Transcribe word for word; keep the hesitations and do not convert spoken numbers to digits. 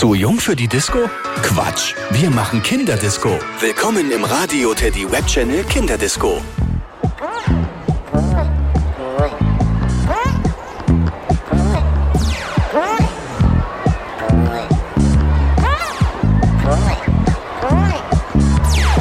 Zu jung für die Disco? Quatsch, wir machen Kinderdisco. Willkommen im Radio Teddy Web Channel Kinderdisco.